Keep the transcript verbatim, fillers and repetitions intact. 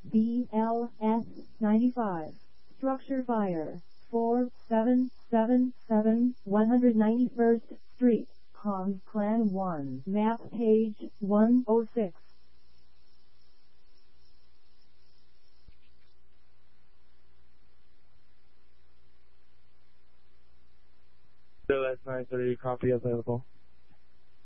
B L S ninety-five. Structure fire. four seven seven seven one hundred ninety-first Street, Hong Clan one. Map page one oh six. So that's nine thirty, copy available.